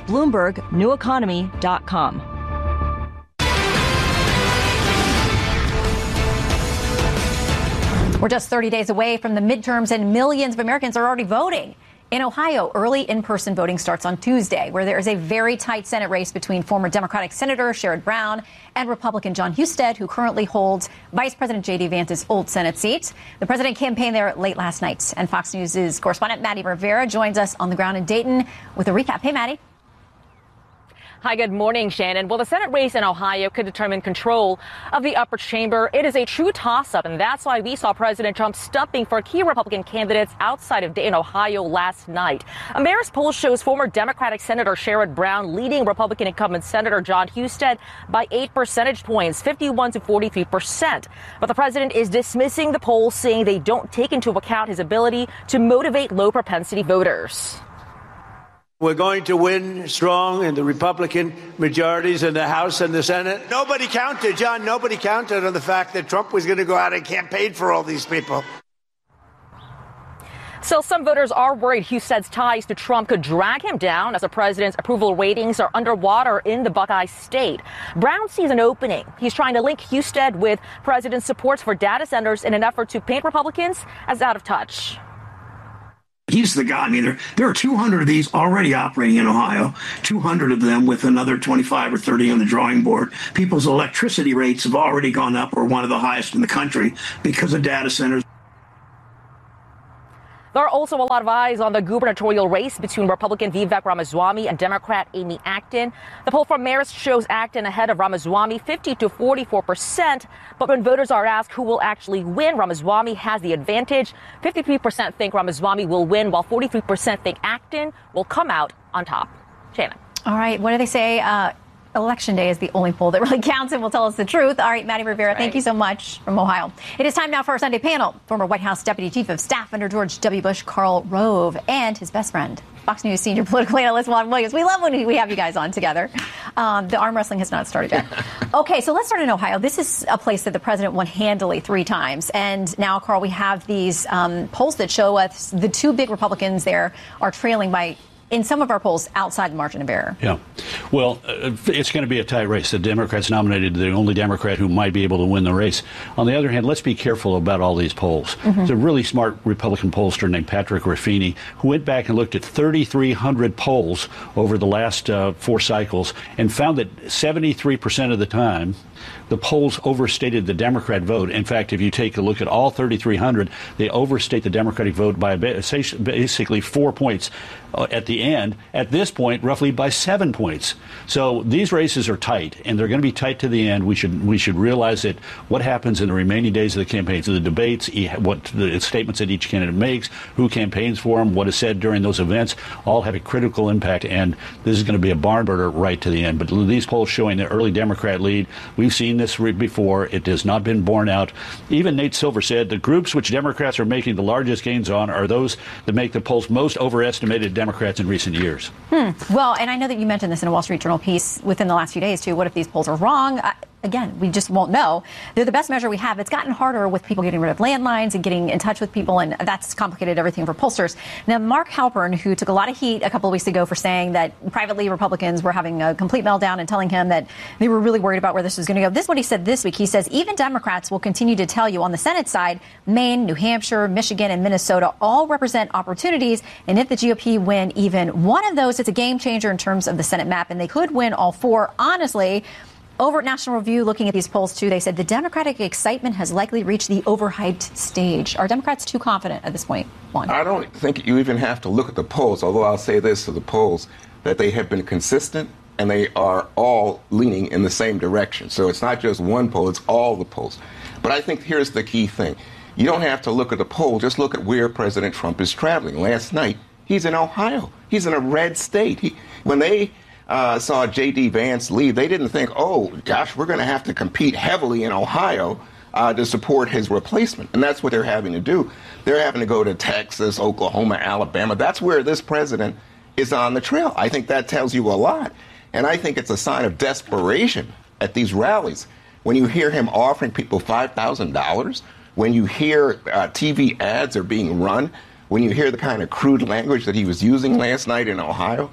BloombergNewEconomy.com. We're just 30 days away from the midterms, and millions of Americans are already voting. In Ohio, early in-person voting starts on Tuesday, where there is a very tight Senate race between former Democratic Senator Sherrod Brown and Republican Jon Husted, who currently holds Vice President J.D. Vance's old Senate seat. The president campaigned there late last night, and Fox News' correspondent Maddie Rivera joins us on the ground in Dayton with a recap. Hey, Maddie. Hi, good morning, Shannon. Well, the Senate race in Ohio could determine control of the upper chamber. It is a true toss-up, and that's why we saw President Trump stumping for key Republican candidates outside of Dayton, Ohio last night. A Marist poll shows former Democratic Senator Sherrod Brown leading Republican incumbent Senator Jon Husted by 8 percentage points, 51 to 43%. But the president is dismissing the polls, saying they don't take into account his ability to motivate low-propensity voters. We're going to win strong in the Republican majorities in the House and the Senate. Nobody counted on the fact that Trump was going to go out and campaign for all these people. So some voters are worried Husted's ties to Trump could drag him down as the president's approval ratings are underwater in the Buckeye State. Brown sees an opening. He's trying to link Husted with president's supports for data centers in an effort to paint Republicans as out of touch. He's the guy. I mean, there are 200 of these already operating in Ohio, 200 of them with another 25 or 30 on the drawing board. People's electricity rates have already gone up. We're one of the highest in the country because of data centers. There are also a lot of eyes on the gubernatorial race between Republican Vivek Ramaswamy and Democrat Amy Acton. The poll from Marist shows Acton ahead of Ramaswamy 50 to 44%. But when voters are asked who will actually win, Ramaswamy has the advantage. 53% think Ramaswamy will win, while 43% think Acton will come out on top. Shannon. All right. What do they say? Election day is the only poll that really counts and will tell us the truth. All right, Maddie Rivera, thank you so much from Ohio. It is time now for our Sunday panel. Former White House Deputy Chief of Staff under George W. Bush, Karl Rove, and his best friend, Fox News senior political analyst Juan Williams. We love when we have you guys on together. The arm wrestling has not started yet. Okay, so let's start in Ohio. This is a place that the president won handily 3 times. And now, Karl, we have these polls that show us the 2 big Republicans there are trailing by, in some of our polls, outside the margin of error. Yeah. Well, it's going to be a tight race. The Democrats nominated the only Democrat who might be able to win the race. On the other hand, let's be careful about all these polls. There's a really smart Republican pollster named Patrick Ruffini who went back and looked at 3,300 polls over the last 4 cycles and found that 73% of the time, the polls overstated the Democrat vote. In fact, if you take a look at all 3,300, they overstate the Democratic vote by basically 4 points at the end. At this point, roughly by 7 points. So these races are tight, and they're going to be tight to the end. We should realize that what happens in the remaining days of the campaigns, the debates, what the statements that each candidate makes, who campaigns for them, what is said during those events, all have a critical impact. And this is going to be a barn burner right to the end. But these polls showing the early Democrat lead, we've seen this before. It has not been borne out. Even Nate Silver said the groups which Democrats are making the largest gains on are those that make the polls most overestimated Democrats in recent years. Well, and I know that you mentioned this in a Wall Street Journal piece within the last few days, too. What if these polls are wrong? Again, we just won't know. They're the best measure we have. It's gotten harder with people getting rid of landlines and getting in touch with people, and that's complicated everything for pollsters. Now, Mark Halpern, who took a lot of heat a couple of weeks ago for saying that privately Republicans were having a complete meltdown and telling him that they were really worried about where this was going to go. This is what he said this week. He says, even Democrats will continue to tell you on the Senate side, Maine, New Hampshire, Michigan, and Minnesota all represent opportunities. And if the GOP win even one of those, it's a game changer in terms of the Senate map, and they could win all 4. Honestly, over at National Review, looking at these polls, too, they said the Democratic excitement has likely reached the overhyped stage. Are Democrats too confident at this point, Juan? I don't think you even have to look at the polls, although I'll say this to the polls, that they have been consistent and they are all leaning in the same direction. So it's not just one poll, it's all the polls. But I think here's the key thing. You don't have to look at the poll, just look at where President Trump is traveling. Last night, he's in Ohio. He's in a red state. When they saw J.D. Vance leave, they didn't think, oh, gosh, we're going to have to compete heavily in Ohio to support his replacement. And that's what they're having to do. They're having to go to Texas, Oklahoma, Alabama. That's where this president is on the trail. I think that tells you a lot. And I think it's a sign of desperation at these rallies. When you hear him offering people $5,000, when you hear TV ads are being run, when you hear the kind of crude language that he was using last night in Ohio,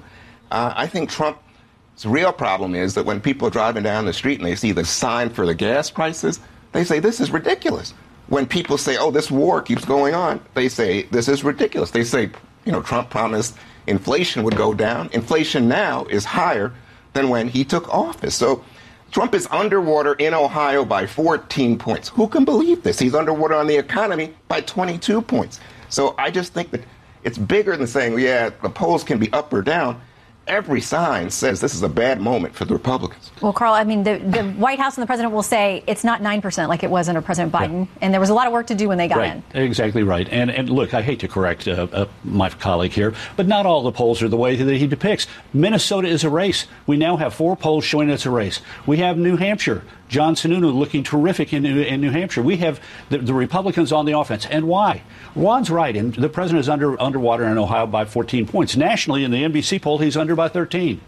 I think Trump's real problem is that when people are driving down the street and they see the sign for the gas prices, they say, this is ridiculous. When people say, oh, this war keeps going on, they say, this is ridiculous. They say, Trump promised inflation would go down. Inflation now is higher than when he took office. So Trump is underwater in Ohio by 14 points. Who can believe this? He's underwater on the economy by 22 points. So I just think that it's bigger than saying, yeah, the polls can be up or down. Every sign says this is a bad moment for the Republicans. Well, Carl, I mean, the White House and the president will say it's not 9% like it was under President Biden. Yeah. And there was a lot of work to do when they got in. Exactly right. And look, I hate to correct my colleague here, but not all the polls are the way that he depicts. Minnesota is a race. We now have 4 polls showing it's a race. We have New Hampshire. John Sununu looking terrific in New Hampshire. We have the Republicans on the offense. And why? Juan's right. And the president is underwater in Ohio by 14 points. Nationally, in the NBC poll, he's under by 13.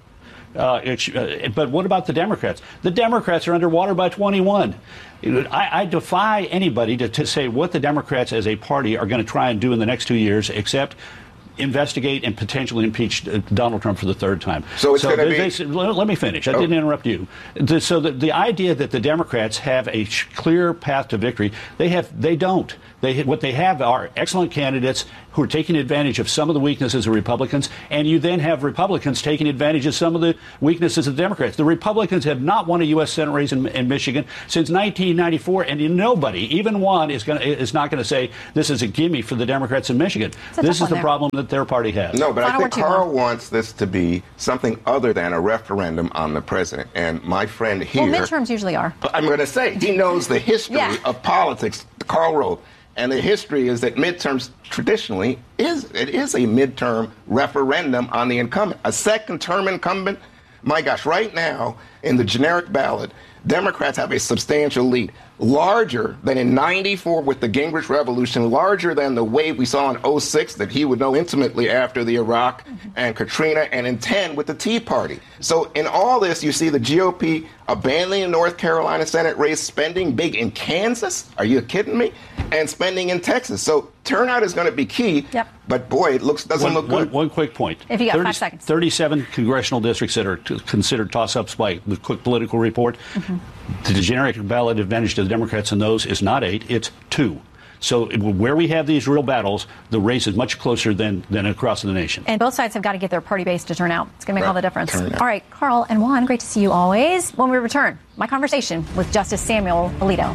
But what about the Democrats? The Democrats are underwater by 21. I defy anybody to say what the Democrats as a party are going to try and do in the next 2 years, except investigate and potentially impeach Donald Trump for the 3rd time. So it's going to be... Let me finish. I didn't interrupt you. So the idea that the Democrats have a clear path to victory, they don't. What they have are excellent candidates who are taking advantage of some of the weaknesses of Republicans, and you then have Republicans taking advantage of some of the weaknesses of the Democrats. The Republicans have not won a U.S. Senate race in Michigan since 1994, and nobody, even one, is not going to say this is a gimme for the Democrats in Michigan. This is the problem that their party has. No, but I think Carl wants this to be something other than a referendum on the president. And my friend here... Well, midterms usually are. I'm going to say, he knows the history of politics, Karl Rove. And the history is that midterms traditionally is a midterm referendum on the incumbent. A second-term incumbent, my gosh, right now in the generic ballot, Democrats have a substantial lead, larger than in 94 with the Gingrich Revolution, larger than the wave we saw in 06 that he would know intimately after the Iraq and Katrina, and in 10 with the Tea Party. So in all this, you see the GOP abandoning the North Carolina Senate race, spending big in Kansas. Are you kidding me? And spending in Texas. So turnout is going to be key. Yep. But boy, it doesn't look good. One quick point. If you got 5 seconds. 37 congressional districts that are considered toss-ups by the quick political report. Mm-hmm. The generic ballot advantage to the Democrats in those is not 8, it's 2. So where we have these real battles, the race is much closer than across the nation. And both sides have got to get their party base to turn out. It's going to make all the difference. All right, Carl and Juan, great to see you always. When we return, my conversation with Justice Samuel Alito.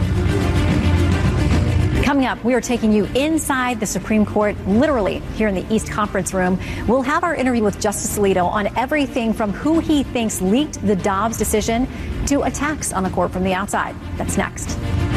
Coming up, we are taking you inside the Supreme Court, literally here in the East Conference Room. We'll have our interview with Justice Alito on everything from who he thinks leaked the Dobbs decision to attacks on the court from the outside. That's next.